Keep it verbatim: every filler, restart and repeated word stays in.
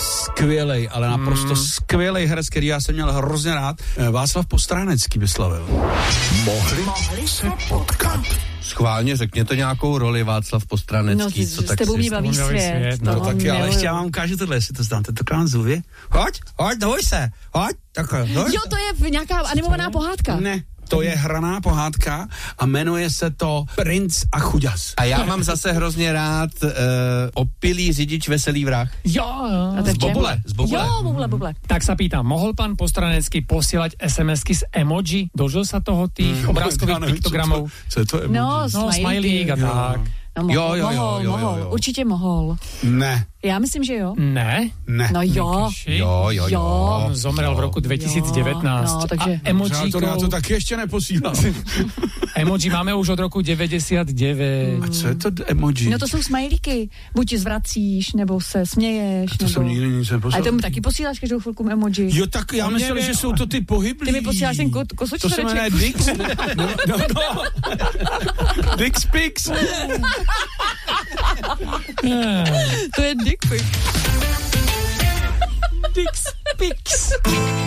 skvělej, ale naprosto mm. skvělej herec, který já jsem měl hrozně rád. Václav Postránecký by slavil. Mohli, Mohli se potkat. Schválně řekněte nějakou roli Václav Postránecký. No, co s tak tebou mě baví svět. svět no, no taky, ale ještě já vám ukážu tohle, jestli to znáte, to krán zuvě. Hoď, hoď, dovoj se, hoď, takhle, hoď. Jo, to je nějaká animovaná pohádka. Ne. To je hraná pohádka a jmenuje se to Princ a chuďas. A já mám zase hrozně rád uh, opilý řidič veselý vrah. Jo, jo. Z Bobule, z Bobule. Jo, Bobule, Bobule. Tak sa pýtam, mohol pán Postránecký posielať es em esky s emoji? Dožil sa toho tých mm, obrázkových nevím, piktogramov? Co, co je to emoji? No, no smajlík a tak. No, mohl, jo, jo, jo, mohl, jo, jo, mohl. jo. Určitě mohl. Ne. Já myslím, že jo. Ne? Ne. No jo. Jo, jo, jo. Zomrel v roku dvetisíc devätnásť. No, takže... A emojíkov... To, já to taky ještě neposílám. Emoji máme už od roku deväťdesiatdeväť. A co je to emoji? No to jsou smajlíky. Buď zvracíš, nebo se směješ. A to nebo... jsem nikdy nic neposlal. A tomu taky posíláš každou chvilku emoji. Jo, tak já myslel, že jsou to ty pohyblí. Ty mi posíláš ten ko- kosočvereček. To se jmenuje Dix. No, no, no. Dix Pix. To je dick pic. Dix Pix.